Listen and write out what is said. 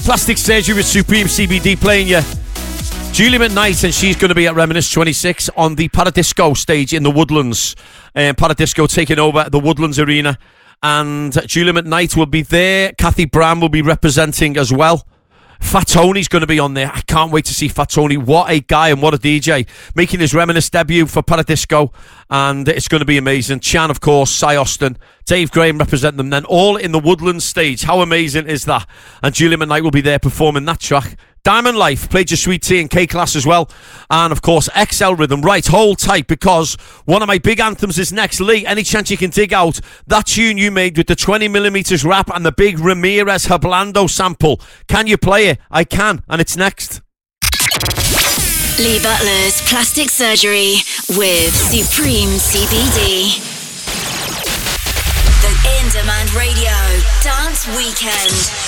Plastic Surgery with Supreme CBD playing you. Julie McKnight, and she's going to be at Reminisce 26 on the Paradisco stage in the Woodlands. Paradisco taking over the Woodlands Arena. And Julie McKnight will be there. Kathy Brown will be representing as well. Fat Tony's going to be on there. I can't wait to see Fat Tony. What a guy and what a DJ. Making his Reminisce debut for Paradisco. And it's going to be amazing. Chan, of course, Cy Austin, Dave Graham representing them then. All in the Woodlands stage. How amazing is that? And Julie McKnight will be there performing that track. Diamond Life, played your Sweet Tea and K-Class as well. And, of course, XL Rhythm. Right, hold tight, because one of my big anthems is next. Lee, any chance you can dig out that tune you made with the 20mm rap and the big Ramirez Hablando sample? Can you play it? I can, and it's next. Lee Butler's Plastic Surgery with Supreme CBD. The In Demand Radio Dance Weekend.